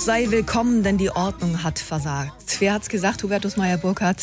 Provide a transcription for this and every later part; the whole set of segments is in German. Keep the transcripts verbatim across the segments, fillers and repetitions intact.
sei willkommen, denn die Ordnung hat versagt. Wer hat's gesagt? Hubertus Meyer-Burkhardt?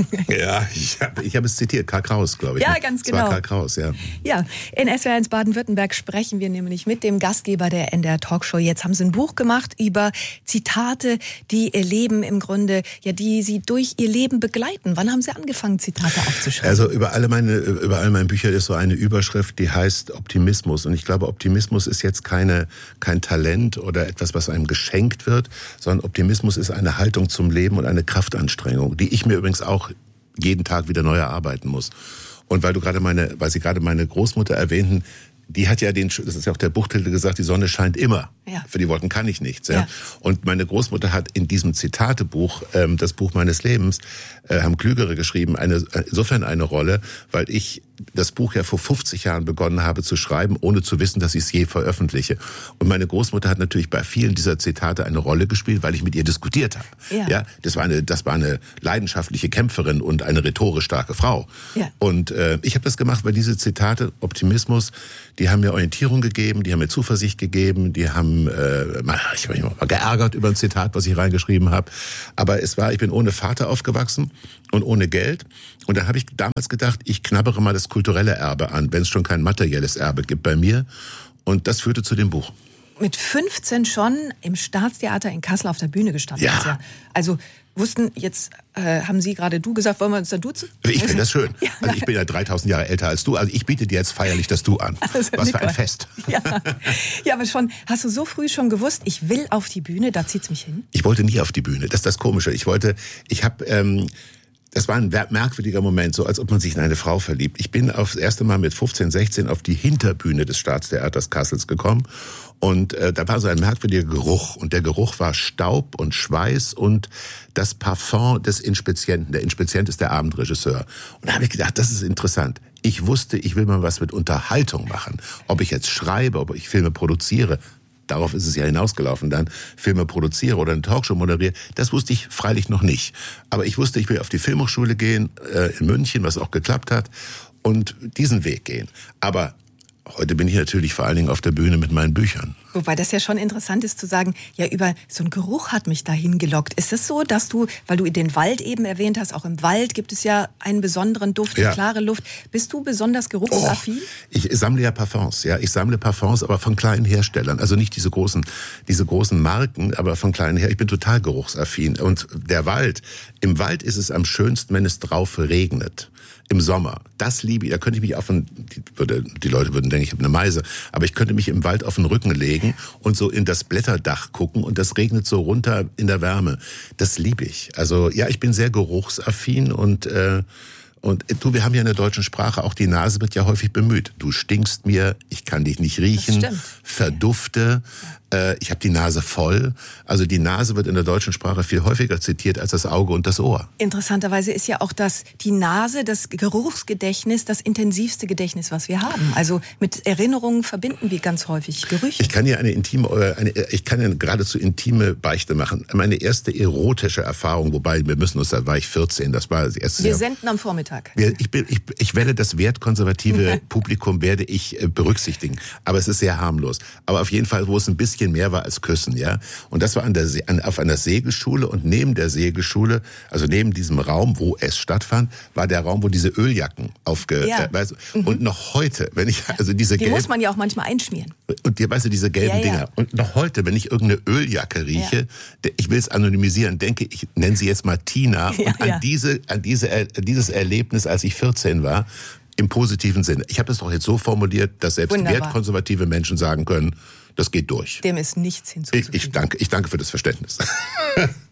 Ja, ich habe ich hab es zitiert. Karl Kraus, glaube ich. Ja, ne? ganz das war genau. Karl Kraus, ja. Ja, in S W R eins Baden-Württemberg sprechen wir nämlich mit dem Gastgeber der N D R Talkshow. Jetzt haben sie ein Buch gemacht über Zitate, die ihr Leben im Grunde, ja, die sie durch ihr Leben begleiten. Wann haben sie angefangen, Zitate aufzuschreiben? Also über alle meine, über all meine Bücher ist so eine Überschrift, die heißt Optimismus. Und ich glaube, Optimismus ist jetzt keine, kein Talent oder etwas, was einem geschenkt wird, sondern Optimismus ist eine Haltung zum Leben und eine Kraftanstrengung, die ich mir übrigens auch jeden Tag wieder neu erarbeiten muss. Und weil du gerade meine, weil Sie gerade meine Großmutter erwähnten, die hat ja den, das ist ja auch der Buchtitel gesagt, die Sonne scheint immer. Ja. Für die Wolken kann ich nichts. Ja. Ja. Und meine Großmutter hat in diesem Zitatebuch, ähm, das Buch meines Lebens, äh, haben Klügere geschrieben, eine, insofern eine Rolle, weil ich das Buch ja vor fünfzig Jahren begonnen habe zu schreiben, ohne zu wissen, dass ich es je veröffentliche. Und meine Großmutter hat natürlich bei vielen dieser Zitate eine Rolle gespielt, weil ich mit ihr diskutiert habe. Ja. Ja, das war eine, das war eine leidenschaftliche Kämpferin und eine rhetorisch starke Frau. Ja. Und äh, ich habe das gemacht, weil diese Zitate, Optimismus, die haben mir Orientierung gegeben, die haben mir Zuversicht gegeben, die haben, äh, ich habe mich mal geärgert über ein Zitat, was ich reingeschrieben habe. Aber es war, ich bin ohne Vater aufgewachsen und ohne Geld. Und da habe ich damals gedacht, ich knabbere mal das kulturelle Erbe an, wenn es schon kein materielles Erbe gibt bei mir. Und das führte zu dem Buch. Mit fünfzehn schon im Staatstheater in Kassel auf der Bühne gestanden. Ja. Also wussten, jetzt äh, haben Sie gerade du gesagt, wollen wir uns da duzen? Ich finde das schön. Ja. Also ich bin ja dreitausend Jahre älter als du. Also ich biete dir jetzt feierlich das Du an. Also, was für ein Nicole. Fest. Ja. Ja, aber schon, hast du so früh schon gewusst, ich will auf die Bühne, da zieht's mich hin? Ich wollte nie auf die Bühne. Das ist das Komische. Ich wollte, ich habe, ähm, das war ein merkwürdiger Moment, so als ob man sich in eine Frau verliebt. Ich bin aufs erste Mal mit fünfzehn, sechzehn auf die Hinterbühne des Staatstheaters Kassels gekommen. Und äh, da war so ein merkwürdiger Geruch. Und der Geruch war Staub und Schweiß und das Parfum des Inspizienten. Der Inspizient ist der Abendregisseur. Und da habe ich gedacht, das ist interessant. Ich wusste, ich will mal was mit Unterhaltung machen. Ob ich jetzt schreibe, ob ich Filme produziere. Darauf ist es ja hinausgelaufen dann, Filme produziere oder eine Talkshow moderiere, das wusste ich freilich noch nicht. Aber ich wusste, ich will auf die Filmhochschule gehen, äh, in München, was auch geklappt hat, und diesen Weg gehen. Aber heute bin ich natürlich vor allen Dingen auf der Bühne mit meinen Büchern. Wobei das ja schon interessant ist zu sagen, ja, über so ein Geruch hat mich dahin gelockt. Ist es so, dass du, weil du den Wald eben erwähnt hast, auch im Wald gibt es ja einen besonderen Duft, Ja. eine klare Luft. Bist du besonders geruchsaffin? Oh, ich sammle ja Parfums, ja. Ich sammle Parfums, aber von kleinen Herstellern. Also nicht diese großen, diese großen Marken, aber von kleinen her. Ich bin total geruchsaffin. Und der Wald, im Wald ist es am schönsten, wenn es drauf regnet. Im Sommer. Das liebe ich. Da könnte ich mich auf den, die, würde, die Leute würden denken, ich habe eine Meise. Aber ich könnte mich im Wald auf den Rücken legen und so in das Blätterdach gucken und das regnet so runter in der Wärme. Das liebe ich. Also ja, ich bin sehr geruchsaffin und äh, Und du, wir haben ja in der deutschen Sprache, auch die Nase wird ja häufig bemüht. Du stinkst mir, ich kann dich nicht riechen, Das stimmt. verdufte, äh, ich habe die Nase voll. Also die Nase wird in der deutschen Sprache viel häufiger zitiert als das Auge und das Ohr. Interessanterweise ist ja auch das, die Nase, das Geruchsgedächtnis, das intensivste Gedächtnis, was wir haben. Also mit Erinnerungen verbinden wir ganz häufig Gerüche. Ich kann ja eine intime, äh, eine, ich kann ja geradezu intime Beichte machen. Meine erste erotische Erfahrung, wobei wir müssen uns, da war ich vierzehn, das war das erste Wir Jahr. senden am Vormittag. Wir- Ich, bin, ich, ich werde das wertkonservative Publikum werde ich äh, berücksichtigen, aber es ist sehr harmlos. Aber auf jeden Fall, wo es ein bisschen mehr war als Küssen, ja. Und das war an der See, an, auf einer Segelschule und neben der Segelschule, also neben diesem Raum, wo es stattfand, war der Raum, wo diese Öljacken aufge, Ja. äh, weißt, du, und noch heute, wenn ich also diese Die gelben, muss man ja auch manchmal einschmieren. und die, weißt du, diese gelben Ja, ja. Dinger. Und noch heute, wenn ich irgendeine Öljacke rieche, Ja. de- ich will es anonymisieren, denke ich, nenne sie jetzt mal Tina. Ja, und an ja. diese, an diese, äh, dieses Erlebnis, als ich vierzehn war, im positiven Sinne. Ich habe es doch jetzt so formuliert, dass selbst Wunderbar. wertkonservative Menschen sagen können, das geht durch. Dem ist nichts Ich, hinzuzufügen. ich danke, ich danke für das Verständnis.